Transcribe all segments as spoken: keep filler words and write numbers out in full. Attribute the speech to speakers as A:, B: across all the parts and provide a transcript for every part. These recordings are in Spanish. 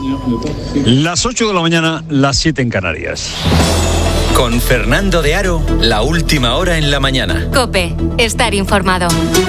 A: Las ocho de la mañana, las siete en Canarias.
B: Con Fernando de Aro, la última hora en la mañana.
C: COPE, estar informado.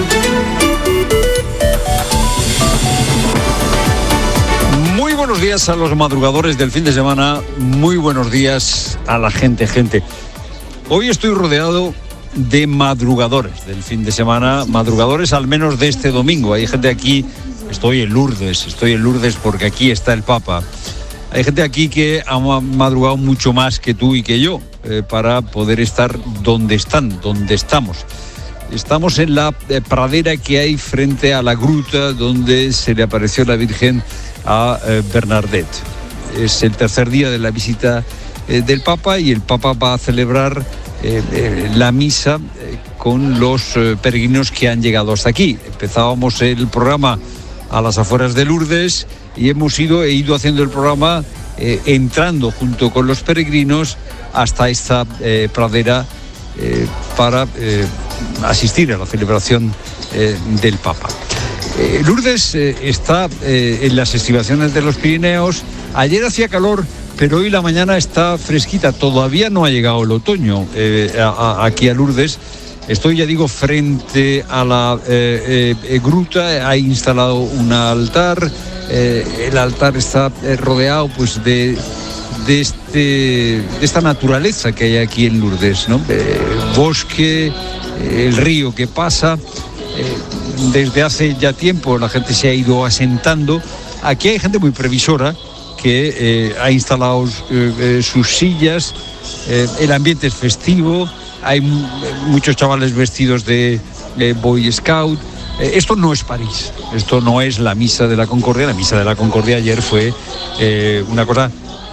A: Muy buenos días a los madrugadores del fin de semana. Muy buenos días a la gente, gente. Hoy estoy rodeado de madrugadores del fin de semana, madrugadores al menos de este domingo. Hay gente aquí, estoy en Lourdes, estoy en Lourdes porque aquí está el Papa. Hay gente aquí que ha madrugado mucho más que tú y que yo eh, para poder estar donde están, donde estamos. Estamos en la eh, pradera que hay frente a la gruta donde se le apareció la Virgen a eh, Bernadette. Es el tercer día de la visita eh, del Papa y el Papa va a celebrar eh, eh, la misa eh, con los eh, peregrinos que han llegado hasta aquí. Empezábamos el programa a las afueras de Lourdes y hemos ido, he ido haciendo el programa eh, entrando junto con los peregrinos hasta esta eh, pradera eh, para eh, asistir a la celebración eh, del Papa. Eh, Lourdes eh, está eh, en las estribaciones de los Pirineos. Ayer hacía calor, pero hoy la mañana está fresquita. Todavía no ha llegado el otoño eh, a, a, aquí a Lourdes. Estoy, ya digo, frente a la eh, eh, gruta. Ha instalado un altar. Eh, el altar está eh, rodeado pues, de, de, este, de esta naturaleza que hay aquí en Lourdes, ¿no? Eh, bosque, eh, el río que pasa. Eh, desde hace ya tiempo la gente se ha ido asentando. Aquí hay gente muy previsora que eh, ha instalado eh, eh, sus sillas. Eh, el ambiente es festivo. Hay m- muchos chavales vestidos de eh, Boy Scout. Eh, esto no es París, esto no es la Misa de la Concordia. La Misa de la Concordia ayer fue eh, una cosa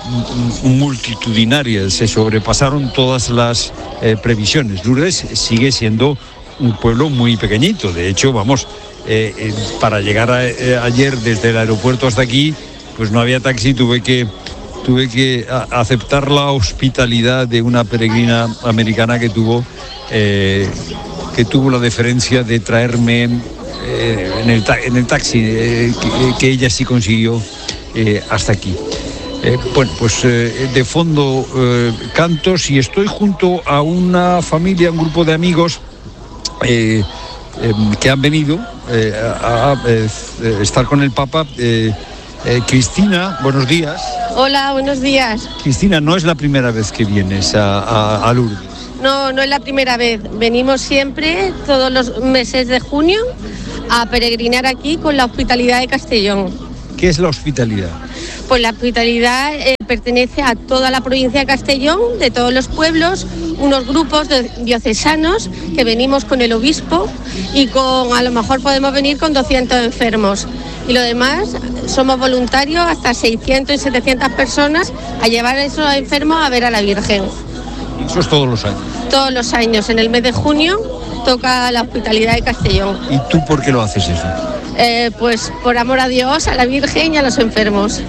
A: m- multitudinaria, se sobrepasaron todas las eh, previsiones. Lourdes sigue siendo un pueblo muy pequeñito. De hecho, vamos, eh, eh, para llegar a, eh, ayer desde el aeropuerto hasta aquí, pues no había taxi, tuve que tuve que a, aceptar la hospitalidad de una peregrina americana que tuvo eh, que tuvo la deferencia de traerme eh, en, el ta- en el taxi eh, que, que ella sí consiguió eh, hasta aquí. Eh, bueno, pues eh, de fondo eh, cantos, y estoy junto a una familia, un grupo de amigos Eh, eh, que han venido eh, a, a eh, estar con el Papa. Eh, eh, Cristina, buenos días.
D: Hola, buenos días.
A: Cristina, no es la primera vez que vienes a, a, a Lourdes.
D: No, no es la primera vez. Venimos siempre, todos los meses de junio, a peregrinar aquí con la Hospitalidad de Castellón.
A: ¿Qué es la hospitalidad?
D: Pues la hospitalidad eh, pertenece a toda la provincia de Castellón, de todos los pueblos, unos grupos de diocesanos que venimos con el obispo y con, a lo mejor podemos venir con doscientos enfermos. Y lo demás, somos voluntarios, hasta seiscientas y setecientas personas, a llevar a esos enfermos a ver a la Virgen.
A: Eso es todos los años.
D: Todos los años, en el mes de junio, toca la Hospitalidad de Castellón.
A: ¿Y tú por qué lo haces eso?
D: Eh, pues por amor a Dios, a la Virgen y a los enfermos.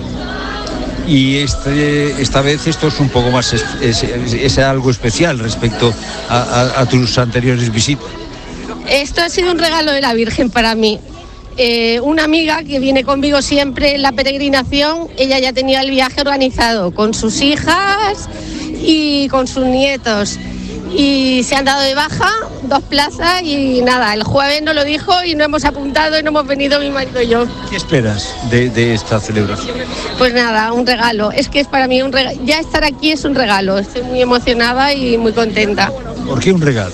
A: Y este, esta vez esto es un poco más, es, es, es algo especial respecto a, a, a tus anteriores visitas.
D: Esto ha sido un regalo de la Virgen para mí. Eh, una amiga que viene conmigo siempre en la peregrinación, ella ya tenía el viaje organizado con sus hijas y con sus nietos. Y se han dado de baja dos plazas y nada, el jueves nos lo dijo y nos hemos apuntado y no hemos venido mi marido y yo.
A: ¿Qué esperas de, de esta celebración?
D: Pues nada, un regalo. Es que es para mí un regalo. Ya estar aquí es un regalo. Estoy muy emocionada y muy contenta.
A: ¿Por qué un regalo?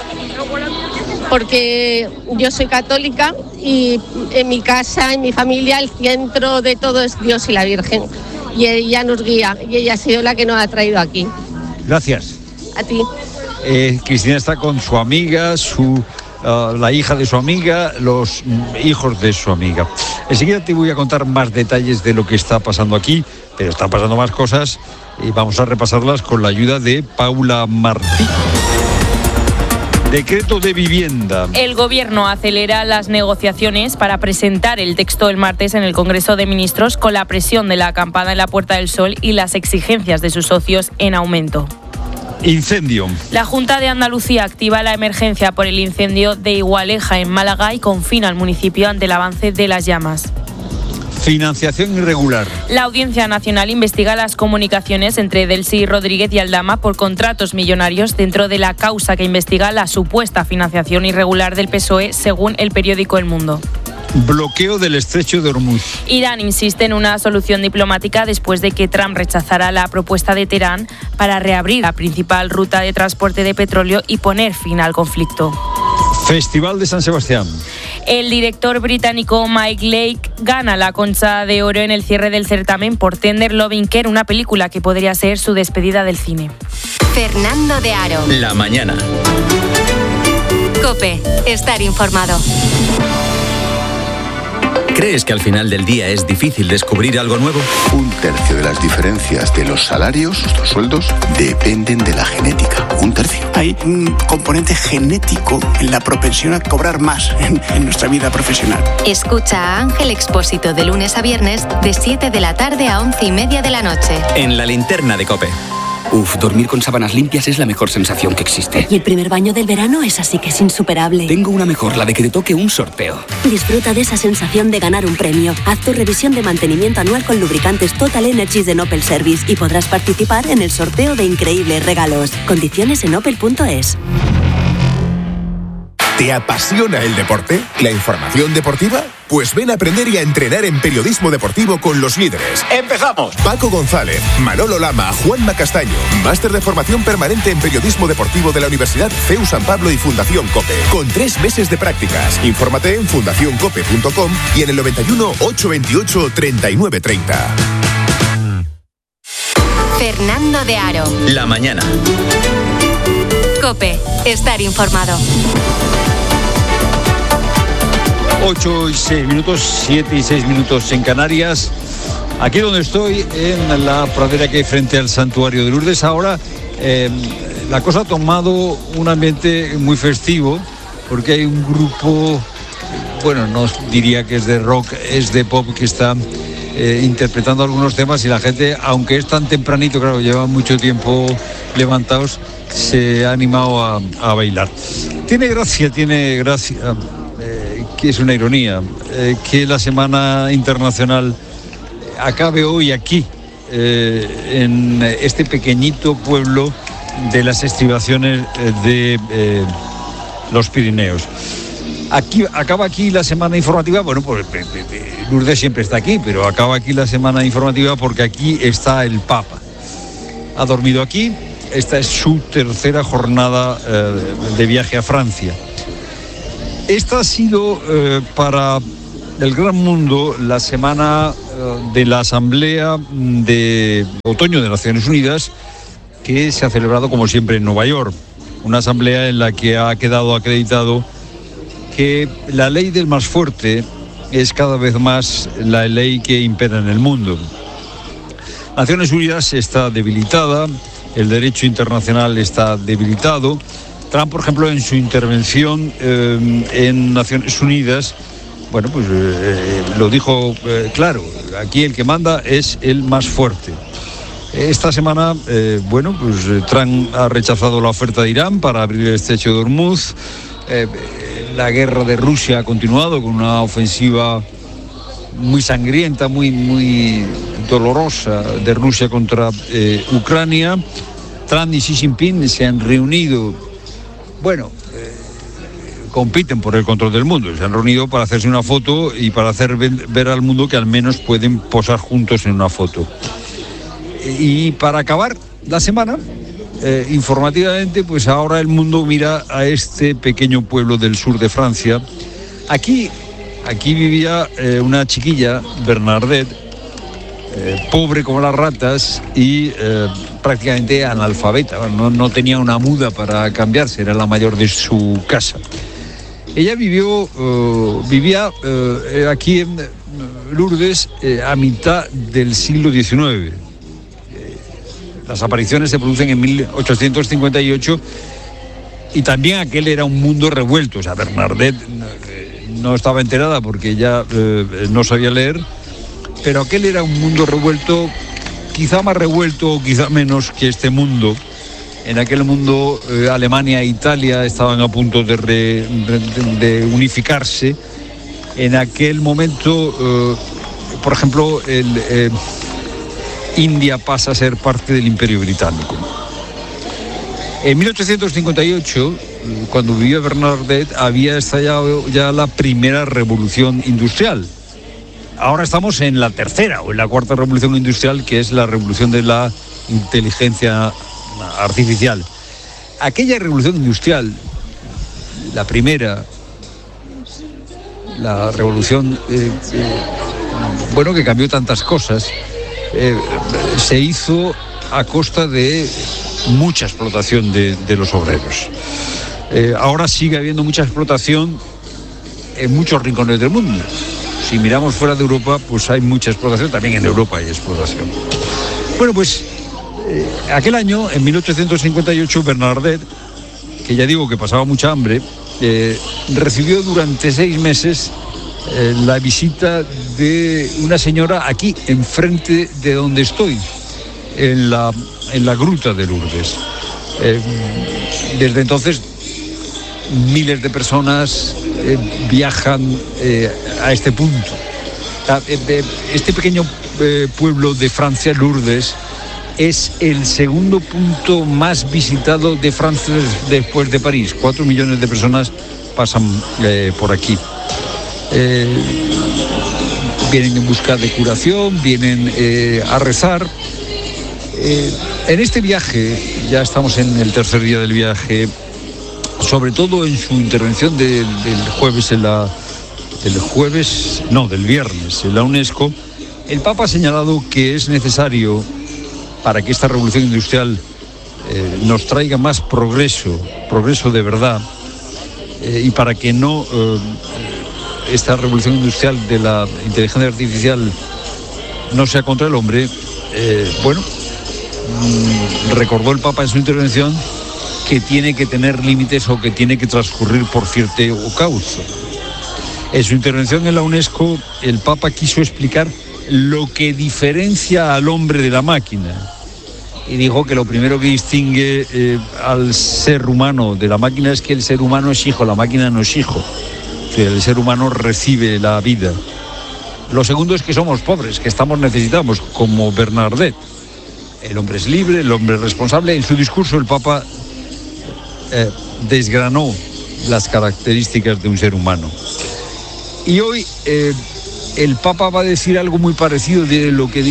D: Porque yo soy católica y en mi casa, en mi familia, el centro de todo es Dios y la Virgen. Y ella nos guía y ella ha sido la que nos ha traído aquí.
A: Gracias.
D: A ti.
A: Eh, Cristina está con su amiga, su, uh, la hija de su amiga, los hijos de su amiga. Enseguida te voy a contar más detalles de lo que está pasando aquí, pero están pasando más cosas y vamos a repasarlas con la ayuda de Paula Martín. Decreto de vivienda.
E: El Gobierno acelera las negociaciones para presentar el texto el martes en el Congreso de Ministros, con la presión de la acampada en la Puerta del Sol y las exigencias de sus socios en aumento.
A: Incendio.
E: La Junta de Andalucía activa la emergencia por el incendio de Igualeja en Málaga y confina al municipio ante el avance de las llamas.
A: Financiación irregular.
E: La Audiencia Nacional investiga las comunicaciones entre Delcy Rodríguez y Aldama por contratos millonarios dentro de la causa que investiga la supuesta financiación irregular del P S O E, según el periódico El Mundo.
A: Bloqueo del estrecho de Hormuz.
E: Irán insiste en una solución diplomática después de que Trump rechazara la propuesta de Teherán para reabrir la principal ruta de transporte de petróleo y poner fin al conflicto.
A: Festival de San Sebastián.
E: El director británico Mike Lake gana la Concha de Oro en el cierre del certamen por Tender Loving Care, una película que podría ser su despedida del cine.
C: Fernando de Aro.
B: La mañana.
C: COPE. Estar informado.
B: ¿Crees que al final del día es difícil descubrir algo nuevo?
F: Un tercio de las diferencias de los salarios, nuestros sueldos, dependen de la genética. Un tercio.
G: Hay un componente genético en la propensión a cobrar más en, en nuestra vida profesional.
C: Escucha a Ángel Expósito de lunes a viernes de siete de la tarde a once y media de la noche.
B: En la linterna de COPE.
H: Uf, dormir con sábanas limpias es la mejor sensación que existe.
I: Y el primer baño del verano es así que es insuperable.
H: Tengo una mejor, la de que te toque un sorteo.
I: Disfruta de esa sensación de ganar un premio. Haz tu revisión de mantenimiento anual con lubricantes Total Energies de Opel Service y podrás participar en el sorteo de increíbles regalos. Condiciones en opel punto es.
J: ¿Te apasiona el deporte? ¿La información deportiva? Pues ven a aprender y a entrenar en periodismo deportivo con los líderes.
K: ¡Empezamos!
J: Paco González, Manolo Lama, Juanma Castaño. Máster de formación permanente en periodismo deportivo de la Universidad C E U San Pablo y Fundación COPE. Con tres meses de prácticas. Infórmate en fundación cope punto com y en el noventa y uno, ochocientos veintiocho, treinta y nueve treinta.
C: Fernando de Aro.
B: La mañana.
C: COPE. Estar informado.
A: ocho y seis minutos, siete y seis minutos en Canarias. Aquí donde estoy, en la pradera que hay frente al santuario de Lourdes. Ahora eh, la cosa ha tomado un ambiente muy festivo porque hay un grupo, bueno, no diría que es de rock, es de pop, que está eh, interpretando algunos temas y la gente, aunque es tan tempranito, claro, lleva mucho tiempo levantados, se ha animado a, a bailar. Tiene gracia, tiene gracia. Que es una ironía, eh, que la Semana Internacional acabe hoy aquí, eh, en este pequeñito pueblo de las estribaciones de eh, los Pirineos. Aquí, acaba aquí la semana informativa, bueno, pues Lourdes siempre está aquí, pero acaba aquí la semana informativa porque aquí está el Papa. Ha dormido aquí, esta es su tercera jornada eh, de viaje a Francia. Esta ha sido eh, para el gran mundo la semana eh, de la Asamblea de Otoño de Naciones Unidas, que se ha celebrado como siempre en Nueva York. Una asamblea en la que ha quedado acreditado que la ley del más fuerte es cada vez más la ley que impera en el mundo. Naciones Unidas está debilitada, el derecho internacional está debilitado. Trump, por ejemplo, en su intervención eh, en Naciones Unidas, bueno, pues eh, lo dijo eh, claro, aquí el que manda es el más fuerte. Esta semana, eh, bueno, pues Trump ha rechazado la oferta de Irán para abrir el estrecho de Hormuz. Eh, la guerra de Rusia ha continuado con una ofensiva muy sangrienta, muy, muy dolorosa de Rusia contra eh, Ucrania. Trump y Xi Jinping se han reunido. Bueno, eh, compiten por el control del mundo. Se han reunido para hacerse una foto y para hacer ver al mundo que al menos pueden posar juntos en una foto. Y para acabar la semana, eh, informativamente, pues ahora el mundo mira a este pequeño pueblo del sur de Francia. Aquí, aquí vivía eh, una chiquilla, Bernadette, Eh, pobre como las ratas y eh, prácticamente analfabeta, no, no tenía una muda para cambiarse, era la mayor de su casa. Ella vivió, eh, vivía eh, aquí en Lourdes eh, a mitad del siglo diecinueve. Eh, las apariciones se producen en mil ochocientos cincuenta y ocho y también aquel era un mundo revuelto. O sea, Bernadette eh, no estaba enterada porque ella eh, no sabía leer, pero aquel era un mundo revuelto, quizá más revuelto o quizá menos que este mundo. En aquel mundo eh, Alemania e Italia estaban a punto de, re, de, de unificarse. En aquel momento eh, por ejemplo, el, eh, India pasa a ser parte del Imperio Británico. En mil ochocientos cincuenta y ocho, cuando vivió Bernadette, había estallado ya la primera revolución industrial. Ahora estamos en la tercera o en la cuarta revolución industrial, que es la revolución de la inteligencia artificial. Aquella revolución industrial, la primera, la revolución, eh, eh, bueno, que cambió tantas cosas, eh, se hizo a costa de mucha explotación de, de los obreros. Eh, ahora sigue habiendo mucha explotación en muchos rincones del mundo. Si miramos fuera de Europa, pues hay mucha explotación, también en Europa hay explotación. Bueno, pues eh, aquel año, en mil ochocientos cincuenta y ocho, Bernadette, que ya digo que pasaba mucha hambre, eh, recibió durante seis meses eh, la visita de una señora aquí, enfrente de donde estoy, en la, en la gruta de Lourdes. Eh, desde entonces, miles de personas eh, viajan eh, a este punto. Este pequeño eh, pueblo de Francia, Lourdes, es el segundo punto más visitado de Francia después de París. Cuatro millones de personas pasan eh, por aquí. Eh, vienen en busca de curación, vienen eh, a rezar. Eh, en este viaje, ya estamos en el tercer día del viaje, sobre todo en su intervención de, del jueves en la del jueves, no, del viernes en la UNESCO, el Papa ha señalado que es necesario, para que esta revolución industrial eh, nos traiga más progreso, progreso de verdad, eh, y para que no eh, esta revolución industrial de la inteligencia artificial no sea contra el hombre, eh, bueno, mmm, recordó el Papa en su intervención que tiene que tener límites o que tiene que transcurrir por cierto cauce. En su intervención en la UNESCO, el Papa quiso explicar lo que diferencia al hombre de la máquina. Y dijo que lo primero que distingue eh, al ser humano de la máquina es que el ser humano es hijo, la máquina no es hijo. O sea, el ser humano recibe la vida. Lo segundo es que somos pobres, que estamos necesitados, como Bernadette. El hombre es libre, el hombre es responsable. En su discurso el Papa eh, desgranó las características de un ser humano. Y hoy eh, el Papa va a decir algo muy parecido de lo que, eh,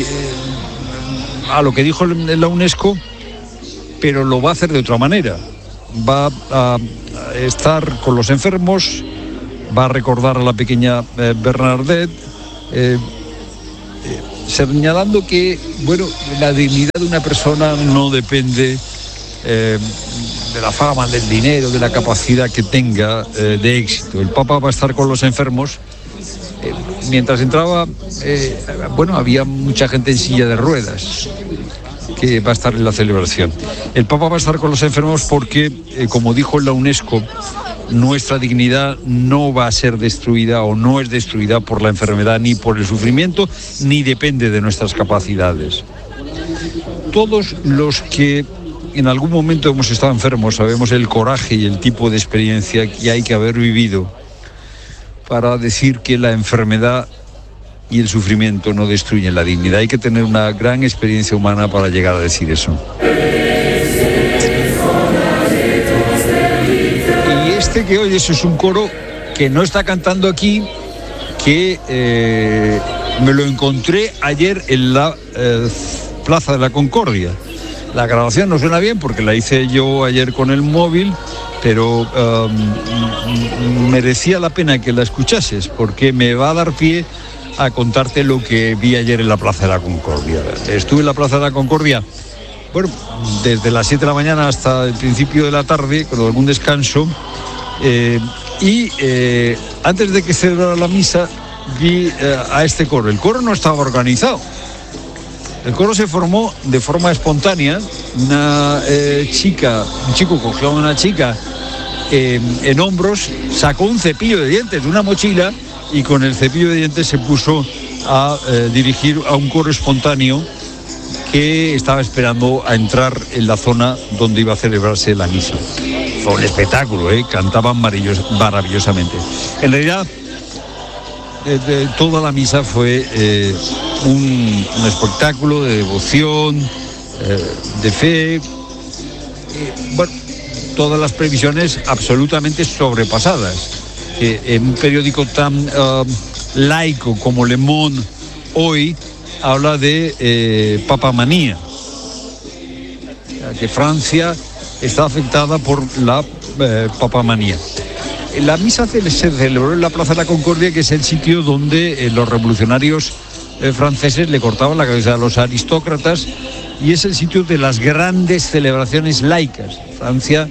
A: a lo que dijo en la UNESCO, pero lo va a hacer de otra manera. Va a estar con los enfermos, va a recordar a la pequeña eh, Bernadette, eh, eh, señalando que, bueno, la dignidad de una persona no depende eh, de la fama, del dinero, de la capacidad que tenga eh, de éxito. El Papa va a estar con los enfermos. Eh, mientras entraba, eh, bueno, había mucha gente en silla de ruedas que va a estar en la celebración. El Papa va a estar con los enfermos porque, eh, como dijo en la UNESCO, nuestra dignidad no va a ser destruida o no es destruida por la enfermedad ni por el sufrimiento, ni depende de nuestras capacidades. Todos los que en algún momento hemos estado enfermos sabemos el coraje y el tipo de experiencia que hay que haber vivido para decir que la enfermedad y el sufrimiento no destruyen la dignidad. Hay que tener una gran experiencia humana para llegar a decir eso. Y este que oyes es un coro que no está cantando aquí, que eh, me lo encontré ayer en la eh, Plaza de la Concordia. La grabación no suena bien porque la hice yo ayer con el móvil, pero um, merecía la pena que la escuchases porque me va a dar pie a contarte lo que vi ayer en la Plaza de la Concordia. Estuve en la Plaza de la Concordia, bueno, desde las siete de la mañana hasta el principio de la tarde, con algún descanso, eh, y eh, antes de que celebrara la misa vi eh, a este coro. El coro no estaba organizado. El coro se formó de forma espontánea. Una eh, chica, un chico cogió a una chica eh, en hombros, sacó un cepillo de dientes de una mochila y con el cepillo de dientes se puso a eh, dirigir a un coro espontáneo que estaba esperando a entrar en la zona donde iba a celebrarse la misa. Fue un espectáculo, ¿eh? Cantaban maravillosamente. En realidad, de, de, toda la misa fue eh, un, un espectáculo de devoción, eh, de fe. Eh, bueno, todas las previsiones absolutamente sobrepasadas. Eh, en un periódico tan uh, laico como Le Monde hoy habla de eh, papamanía, que Francia está afectada por la eh, papamanía. La misa se celebró en la Plaza de la Concordia, que es el sitio donde eh, los revolucionarios eh, franceses le cortaban la cabeza a los aristócratas, y es el sitio de las grandes celebraciones laicas. Francia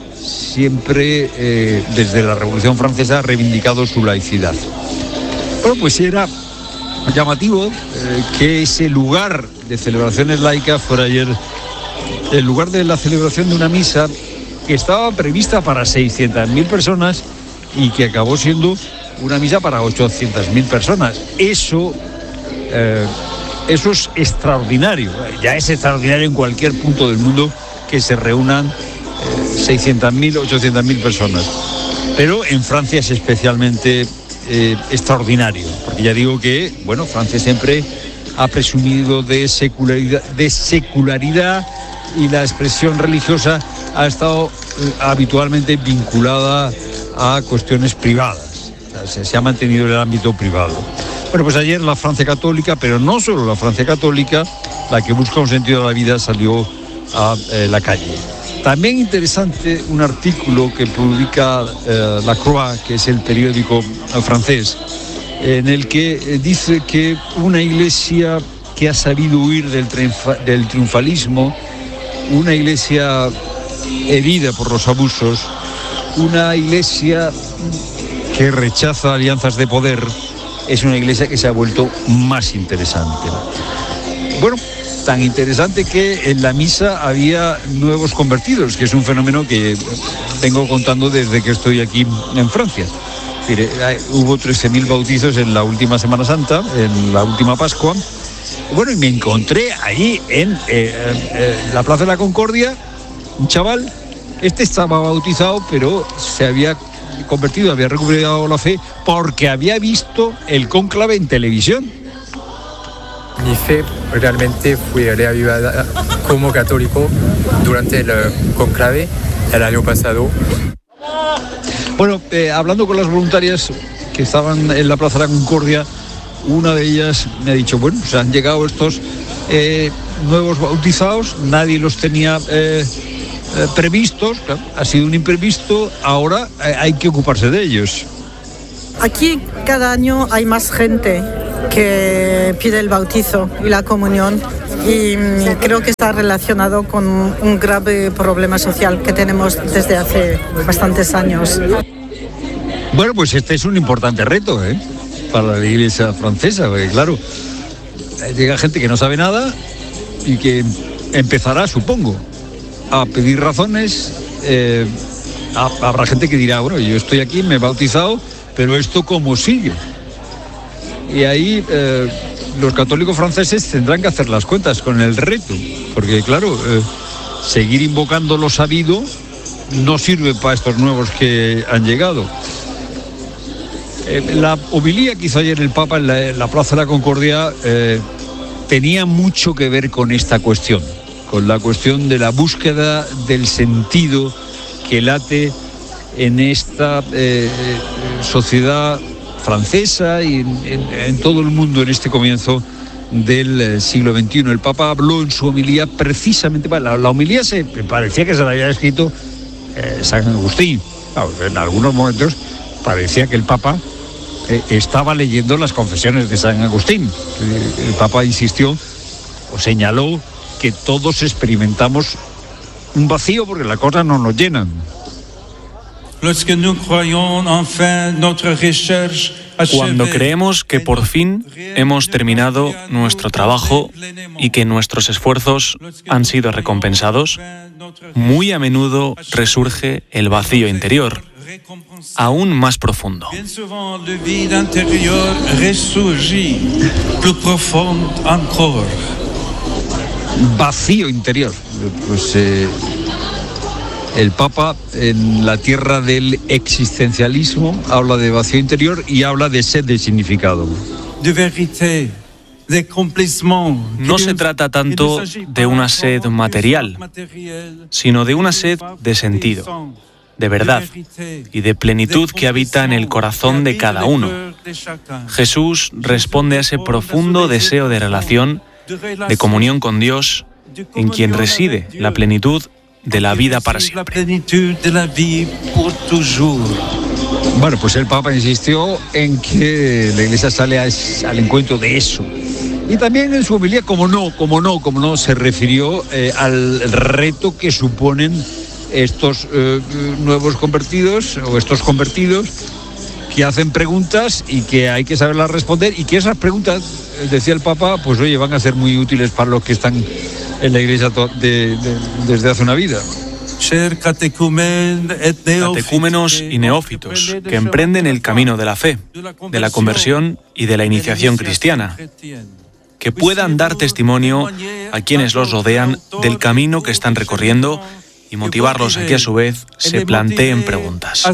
A: siempre, eh, desde la Revolución Francesa, ha reivindicado su laicidad. Bueno, pues era llamativo eh, que ese lugar de celebraciones laicas fuera ayer el lugar de la celebración de una misa que estaba prevista para seiscientas mil personas y que acabó siendo una misa para ochocientas mil personas. Eso, eh, eso es extraordinario. Ya es extraordinario en cualquier punto del mundo que se reúnan eh, seiscientas mil, ochocientas mil personas. Pero en Francia es especialmente eh, extraordinario, porque ya digo que, bueno, Francia siempre ha presumido de secularidad, de secularidad y la expresión religiosa ha estado eh, habitualmente vinculada a cuestiones privadas. O sea, se, se ha mantenido en el ámbito privado. Bueno, pues ayer la Francia católica, pero no solo la Francia católica, la que busca un sentido de la vida, salió a eh, la calle. También interesante un artículo que publica eh, La Croix, que es el periódico eh, francés, en el que eh, dice que una iglesia que ha sabido huir del, triunfa, del triunfalismo, una iglesia herida por los abusos, una iglesia que rechaza alianzas de poder, es una iglesia que se ha vuelto más interesante. Bueno, tan interesante que en la misa había nuevos convertidos, que es un fenómeno que vengo contando desde que estoy aquí en Francia. Mire, hubo trece mil bautizos en la última Semana Santa, en la última Pascua. Bueno, y me encontré allí en eh, eh, la Plaza de la Concordia un chaval. Este estaba bautizado, pero se había convertido, había recuperado la fe porque había visto el cónclave en televisión.
K: Mi fe realmente fue reavivada como católico durante el cónclave el año pasado.
A: Bueno, eh, hablando con las voluntarias que estaban en la Plaza de la Concordia, una de ellas me ha dicho, bueno, pues han llegado estos eh, nuevos bautizados, nadie los tenía eh, eh, previstos, claro, ha sido un imprevisto, ahora eh, hay que ocuparse de ellos.
L: Aquí cada año hay más gente que pide el bautizo y la comunión, y creo que está relacionado con un grave problema social que tenemos desde hace bastantes años.
A: Bueno, pues este es un importante reto, ¿eh?, para la iglesia francesa, porque claro, llega gente que no sabe nada y que empezará, supongo, a pedir razones. Eh, habrá gente que dirá, bueno, yo estoy aquí, me he bautizado, pero esto cómo sigue. Y ahí eh, los católicos franceses tendrán que hacer las cuentas con el reto, porque claro, eh, seguir invocando lo sabido no sirve para estos nuevos que han llegado. Eh, la homilía que hizo ayer el Papa en la, en la Plaza de la Concordia eh, tenía mucho que ver con esta cuestión, con la cuestión de la búsqueda del sentido que late en esta eh, sociedad francesa y en, en, en todo el mundo en este comienzo del siglo veintiuno. El Papa habló en su homilía precisamente, la, la homilía se parecía que se la había escrito eh, San Agustín. Claro, en algunos momentos parecía que el Papa eh, estaba leyendo las confesiones de San Agustín. El, el Papa insistió o señaló que todos experimentamos un vacío porque las cosas no nos llenan.
M: Cuando creemos que por fin hemos terminado nuestro trabajo y que nuestros esfuerzos han sido recompensados, muy a menudo resurge el vacío interior, aún más profundo.
A: Vacío interior. Pues eh, El Papa, en la tierra del existencialismo, habla de vacío interior y habla de sed de significado.
M: No se trata tanto de una sed material, sino de una sed de sentido, de verdad y de plenitud que habita en el corazón de cada uno. Jesús responde a ese profundo deseo de relación, de comunión con Dios, en quien reside la plenitud de la vida para siempre.
A: Bueno, pues el Papa insistió en que la Iglesia sale a, al encuentro de eso. Y también en su homilía, como no, como no, como no, se refirió eh, al reto que suponen estos eh, nuevos convertidos o estos convertidos que hacen preguntas y que hay que saberlas responder, y que esas preguntas, decía el Papa, pues oye, van a ser muy útiles para los que están en la Iglesia de, de, desde hace una vida.
M: Catecúmenos y neófitos que emprenden el camino de la fe, de la conversión y de la iniciación cristiana, que puedan dar testimonio a quienes los rodean del camino que están recorriendo y motivarlos a que a su vez se planteen preguntas.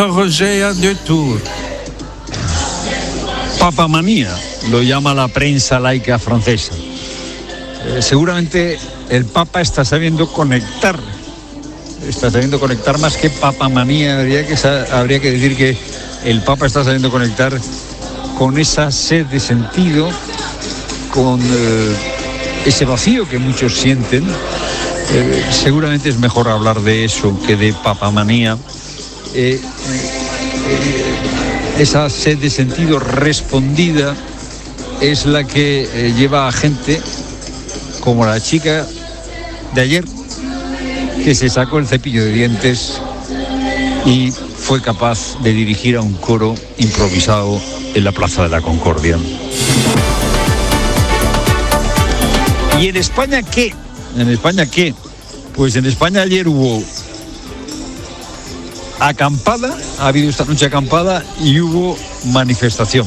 A: Papamanía lo llama la prensa laica francesa. Eh, seguramente el Papa está sabiendo conectar, está sabiendo conectar más que papamanía. Habría que, habría que decir que el Papa está sabiendo conectar con esa sed de sentido, con eh, ese vacío que muchos sienten. Eh, seguramente es mejor hablar de eso que de papamanía. Eh, eh, esa sed de sentido respondida es la que eh, lleva a gente como la chica de ayer, que se sacó el cepillo de dientes y fue capaz de dirigir a un coro improvisado en la Plaza de la Concordia. ¿Y en España qué? ¿En España qué? Pues en España ayer hubo acampada, ha habido esta noche acampada y hubo manifestación.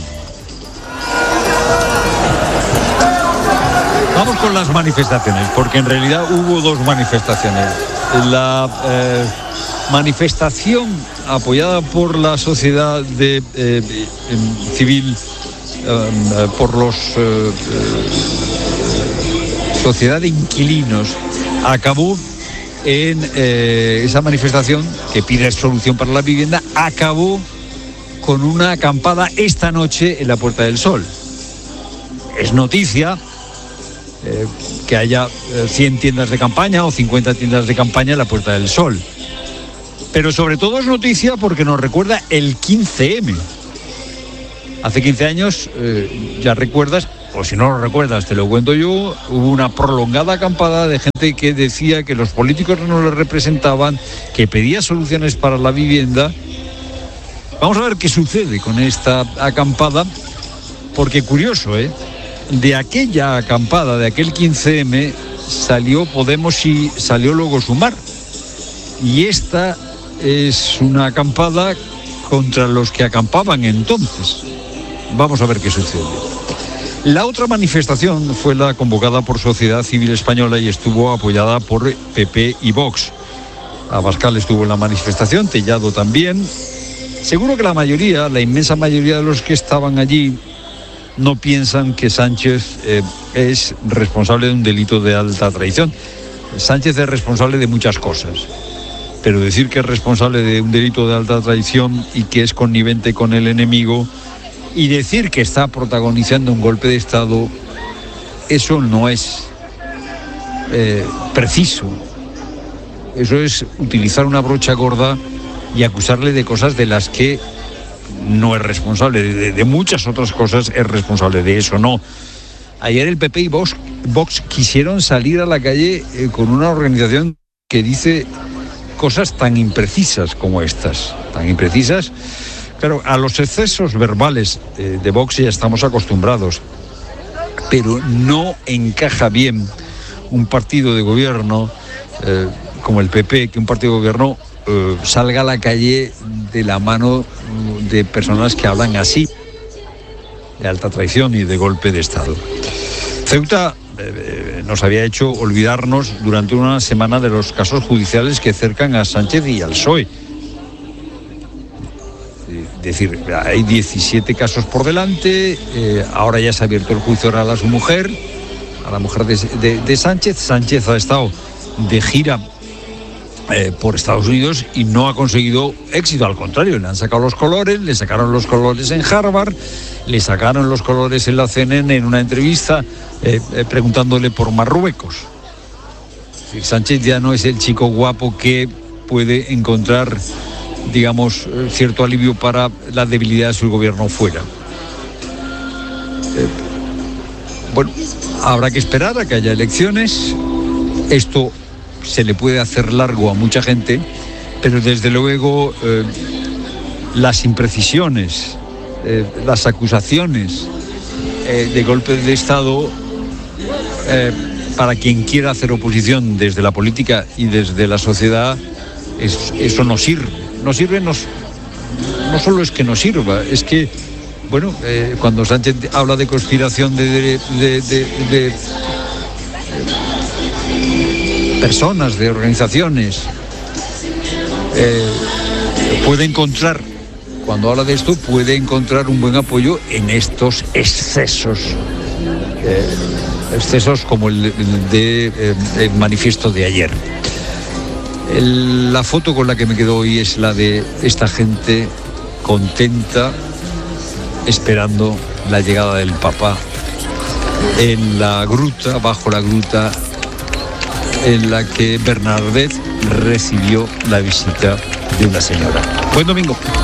A: Vamos con las manifestaciones, porque en realidad hubo dos manifestaciones. La eh, manifestación apoyada por la sociedad de, eh, civil, eh, por los eh, sociedad de inquilinos, acabó en eh, esa manifestación que pide solución para la vivienda, acabó con una acampada esta noche en la Puerta del Sol. Es noticia eh, que haya eh, cien tiendas de campaña o cincuenta tiendas de campaña en la Puerta del Sol. Pero sobre todo es noticia porque nos recuerda el quince eme. Hace quince años, eh, ya recuerdas, o si no lo recuerdas, te lo cuento yo, hubo una prolongada acampada de gente que decía que los políticos no les representaban, que pedía soluciones para la vivienda. Vamos a ver qué sucede con esta acampada, porque curioso, ¿eh? De aquella acampada, de aquel quince eme, salió Podemos y salió luego Sumar. Y esta es una acampada contra los que acampaban entonces. Vamos a ver qué sucede. La otra manifestación fue la convocada por Sociedad Civil Española y estuvo apoyada por P P y Vox. Abascal estuvo en la manifestación, Tellado también. Seguro que la mayoría, la inmensa mayoría de los que estaban allí, no piensan que Sánchez eh, es responsable de un delito de alta traición. Sánchez es responsable de muchas cosas, pero decir que es responsable de un delito de alta traición y que es connivente con el enemigo, y decir que está protagonizando un golpe de Estado, eso no es eh, preciso. Eso es utilizar una brocha gorda y acusarle de cosas de las que no es responsable. De, de muchas otras cosas es responsable, de eso no. Ayer el P P y Vox, Vox quisieron salir a la calle eh, con una organización que dice cosas tan imprecisas como estas, tan imprecisas. Claro, a los excesos verbales eh, de Vox ya estamos acostumbrados, pero no encaja bien un partido de gobierno eh, como el P P, que un partido de gobierno eh, salga a la calle de la mano de personas que hablan así, de alta traición y de golpe de Estado. Ceuta, eh, nos había hecho olvidarnos durante una semana de los casos judiciales que cercan a Sánchez y al P S O E. Es decir, hay diecisiete casos por delante, eh, ahora ya se ha abierto el juicio oral a su mujer, a la mujer de, de, de Sánchez. Sánchez ha estado de gira eh, por Estados Unidos y no ha conseguido éxito, al contrario, le han sacado los colores, le sacaron los colores en Harvard, le sacaron los colores en la C N N en una entrevista eh, eh, preguntándole por Marruecos. Es decir, Sánchez ya no es el chico guapo que puede encontrar, digamos, cierto alivio para la debilidad de su gobierno fuera. Eh, bueno, habrá que esperar a que haya elecciones. Esto se le puede hacer largo a mucha gente, pero desde luego eh, las imprecisiones, eh, las acusaciones eh, de golpe de Estado, eh, para quien quiera hacer oposición desde la política y desde la sociedad, es, eso no sirve. No sirve, no, no solo es que no sirva, es que, bueno, eh, cuando Sánchez habla de conspiración de, de, de, de, de personas, de organizaciones, eh, puede encontrar, cuando habla de esto, puede encontrar un buen apoyo en estos excesos, eh, excesos como el, el de eh, el manifiesto de ayer. El, la foto con la que me quedo hoy es la de esta gente contenta, esperando la llegada del Papa en la gruta, bajo la gruta en la que Bernadette recibió la visita de una señora. Buen domingo.